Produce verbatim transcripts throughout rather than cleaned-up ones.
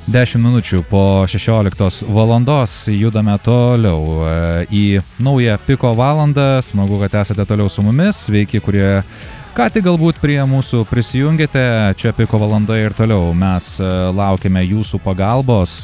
dešimt minučių po šešioliktos valandos judame toliau į naują piko valandą. Smagu, kad esate toliau su mumis. Sveiki, kurie ką tik galbūt prie mūsų prisijungėte. Čia piko valanda ir toliau mes laukiame jūsų pagalbos.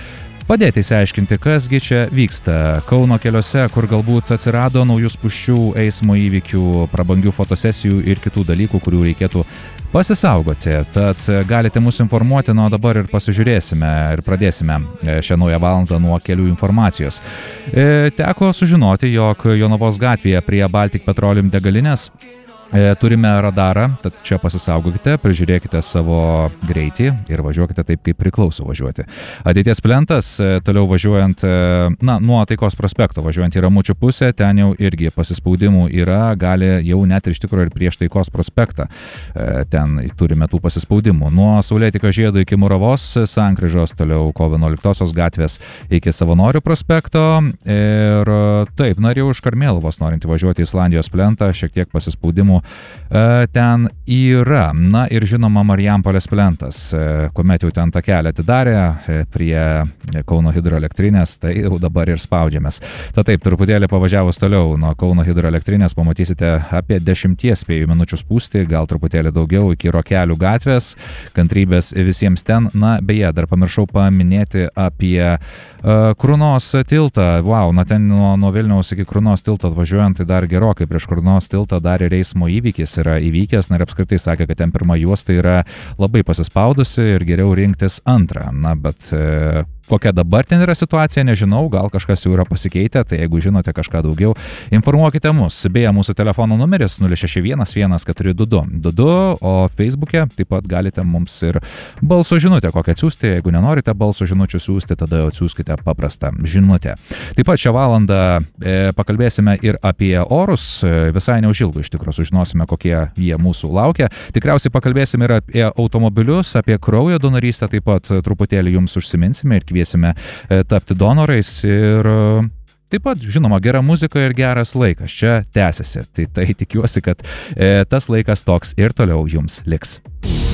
Padėti įsiaiškinti, kasgi čia vyksta Kauno keliuose, kur galbūt atsirado naujų spūsčių, eismo įvykių, prabangių fotosesijų ir kitų dalykų, kurių reikėtų pasisaugoti. Tad galite mus informuoti, nuo dabar ir pasižiūrėsime ir pradėsime šią naują valandą nuo kelių informacijos. E, teko sužinoti, jog Jonavos gatvėje prie Baltic Petroleum degalinės turime radarą, tad čia pasisaugokite, prižiūrėkite savo greitį ir važiuokite taip, kaip priklauso važiuoti. Ateities plentas, toliau važiuojant, na, nuo Taikos prospekto, važiuojant į Ramučių pusę, ten jau irgi pasispaudimų yra, gali jau net ir iš tikrųjų ir prieš Taikos prospektą. Ten turime tų pasispaudimų. Nuo Saulėtekio žiedo iki Muravos sankryžos, toliau kovo vienuoliktosios gatvės iki Savanorių prospekto. Ir taip, na ir jau iš Karmėlavos norint važiuoti į Islandijos plentą, šiek tiek pasispaudimų ten yra. Na ir žinoma Marijampolės plentas, kuomet jau ten tą kelią atidarė prie Kauno hidroelektrinės, tai jau dabar ir spaudžiamės. Tad taip, truputėlį pavažiavus toliau nuo Kauno hidroelektrinės pamatysite apie dešimties spėjų minučių spūstį, gal truputėlį daugiau iki Rokelių gatvės. Kantrybės visiems ten. Na, beje, dar pamiršau paminėti apie uh, Krunos tiltą. Wow, na ten nuo, nuo Vilniaus iki Krunos tilto atvažiuojant, tai dar gerokai prieš Krunos tiltą dar ir eismo įvykis yra įvykęs, na ir apskritai sakė, kad ten pirma juosta yra labai pasispaudusi ir geriau rinktis antrą. Na, bet e, kokia dabar ten yra situacija, nežinau, gal kažkas jau yra pasikeitę, tai jeigu žinote kažką daugiau, informuokite mus. Beje, mūsų telefono numeris nulis šeši vienas vienas keturi du du du du, o Facebook'e taip pat galite mums ir balso žinutę kokią atsiųsti. Jeigu nenorite balso žinučių siųsti, tada atsiųskite paprastą žinutę. Taip pat šią valandą e, pakalbėsime ir apie orus, e, visai neužilgo iš tikrųjų sužinosime, kokie jie mūsų laukia. Tikriausiai pakalbėsime ir apie automobilius, apie kraujo donorystę, taip pat truputėlį jums užsiminsime ir kviesime tapti donorais ir taip pat, žinoma, gera muzika ir geras laikas čia tęsiasi. Tai, tai tikiuosi, kad e, tas laikas toks ir toliau jums liks.